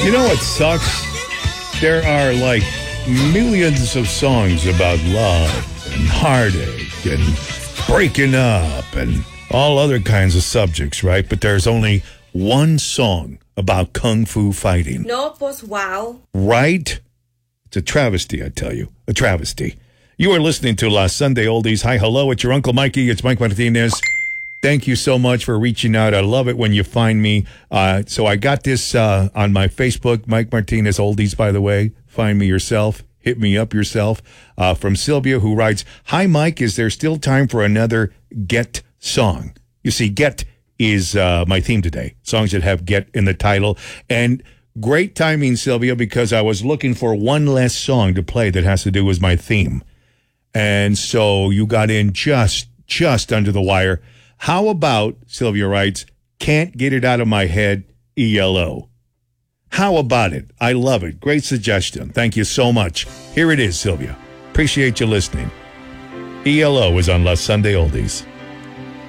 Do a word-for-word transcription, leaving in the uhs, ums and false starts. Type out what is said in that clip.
You know what sucks? There are like millions of songs about love and heartache and breaking up and all other kinds of subjects, right? But there's only one song about kung fu fighting. No, pues wow. Right? It's a travesty, I tell you. A travesty. You are listening to La Sunday Oldies. Hi, hello, it's your Uncle Mikey. It's Mike Martinez. Thank you so much for reaching out. I love it when you find me. Uh, so I got this uh, on my Facebook, Mike Martinez Oldies, by the way. Find me yourself. Hit me up yourself. Uh, from Sylvia, who writes, "Hi, Mike. Is there still time for another Get song?" You see, Get is uh, my theme today. Songs that have Get in the title. And great timing, Sylvia, because I was looking for one less song to play that has to do with my theme. And so you got in just, just under the wire. How about, Sylvia writes, Can't Get It Out of My Head, E L O. How about it? I love it. Great suggestion. Thank you so much. Here it is, Sylvia. Appreciate you listening. E L O is on La Sunday Oldies.